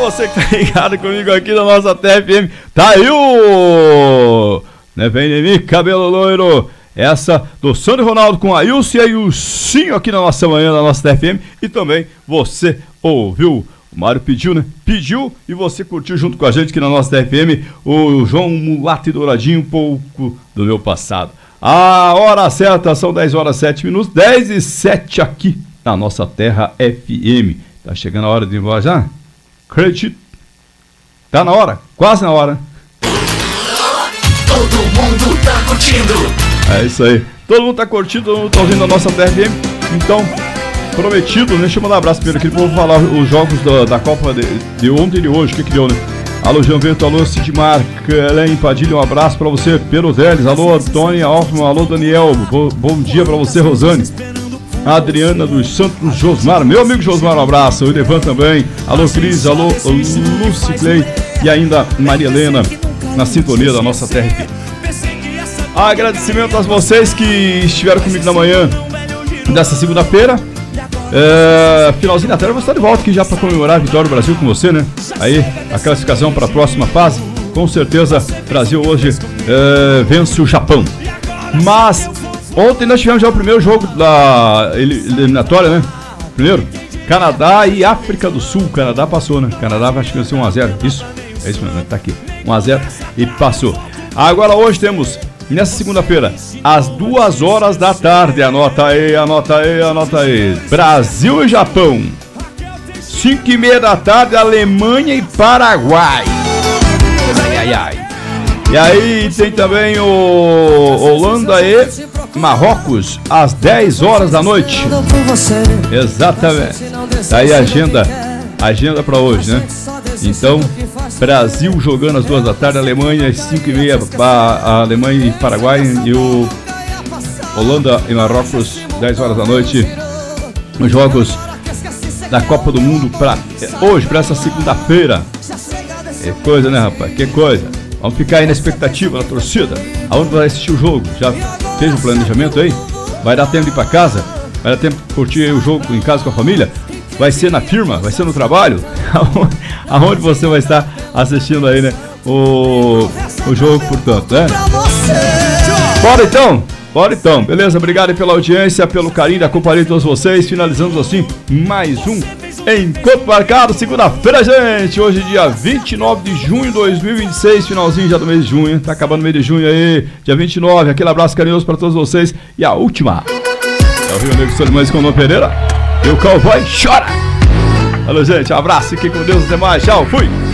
você que tá ligado comigo aqui na nossa TFM. Tá aí o... Né, vem em mim, cabelo loiro. Essa do Sandro Ronaldo com a Ailson e Ailcinho aqui na nossa manhã, na nossa TFM. E também você ouviu, o Mário pediu, né? Pediu e você curtiu junto com a gente aqui na nossa TFM o João Mulato e Douradinho, um pouco do meu passado. A hora certa são 10 horas 7 minutos, 10 e 7 aqui na nossa Terra FM. Tá chegando a hora de ir embora já? Acredito. Tá na hora, quase na hora. Todo mundo tá curtindo. É isso aí. Todo mundo tá curtindo, todo mundo tá ouvindo a nossa TFM. Então, prometido, né? Deixa eu mandar um abraço primeiro aqui. Vou falar os jogos da Copa de ontem e de hoje. O que deu, né? Alô, Jean Vento, alô, Sidmar, Helen Padilha, um abraço pra você, Pedro Vélez, alô, Antônia Hoffman, alô, Daniel, bom dia pra você, Rosane. Adriana dos Santos, Josmar, meu amigo Josmar, um abraço. O Edevan também, alô, Cris, alô, Lucy Clay e ainda Maria Helena, na sintonia da nossa TRP. Agradecimento a vocês que estiveram comigo na manhã dessa segunda-feira. Finalzinho da tarde eu vou estar de volta aqui já para comemorar a vitória do Brasil com você, né? Aí, a classificação para a próxima fase. Com certeza, o Brasil hoje vence o Japão. Mas, ontem nós tivemos já o primeiro jogo da eliminatória, né? Primeiro, Canadá e África do Sul. O Canadá passou, né? O Canadá acho que venceu 1-0. Isso? É isso mesmo, tá aqui. 1-0 e passou. Agora hoje temos... Nessa segunda-feira, às 2 horas da tarde, anota aí, anota aí, anota aí. Brasil e Japão. 5h30 da tarde, Alemanha e Paraguai. Ai, ai, ai. E aí tem também o Holanda e Marrocos, às 10 horas da noite. Exatamente. Tá aí a agenda pra hoje, né? Então, Brasil jogando às 2 da tarde, Alemanha às 5h30, a Alemanha e Paraguai, e o Holanda e Marrocos, 10 horas da noite, os jogos da Copa do Mundo para hoje, para essa segunda-feira. Que coisa, né, rapaz? Que coisa. Vamos ficar aí na expectativa, na torcida. Aonde vai assistir o jogo? Já fez o planejamento aí? Vai dar tempo de ir para casa? Vai dar tempo de curtir o jogo em casa com a família? Vai ser na firma? Vai ser no trabalho? Aonde você vai estar assistindo aí, né? O jogo, portanto, né? Bora então! Bora então! Beleza? Obrigado aí pela audiência, pelo carinho da companhia de todos vocês. Finalizamos assim mais um Encontro Marcado, segunda-feira, gente! Hoje, dia 29 de junho de 2026, finalzinho já do mês de junho. Tá acabando o mês de junho aí, dia 29. Aquele abraço carinhoso para todos vocês. E a última é o Rio Negro Solimões com o Dom Pereira. E o cowboy chora. Alô, gente, um abraço, fiquem com Deus, até mais, tchau, fui.